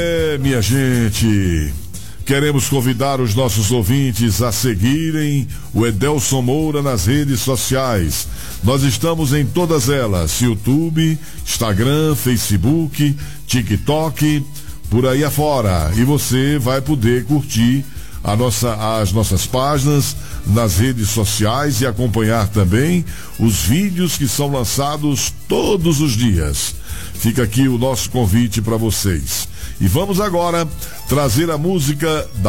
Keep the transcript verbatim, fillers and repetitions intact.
É, minha gente, queremos convidar os nossos ouvintes a seguirem o Edelson Moura nas redes sociais. Nós estamos em todas elas: YouTube, Instagram, Facebook, TikTok, por aí afora. E você vai poder curtir a nossa, as nossas páginas nas redes sociais e acompanhar também os vídeos que são lançados todos os dias. Fica aqui o nosso convite para vocês. E vamos agora trazer a música da